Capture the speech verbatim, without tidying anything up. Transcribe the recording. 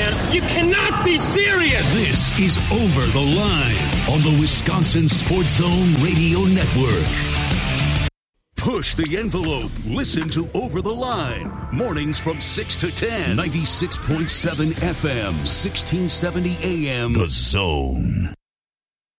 man. You cannot be serious. This is Over the Line on the Wisconsin Sports Zone Radio Network. Push the envelope. Listen to Over the Line. Mornings from six to ten. ninety-six point seven F M, sixteen seventy A M. The Zone.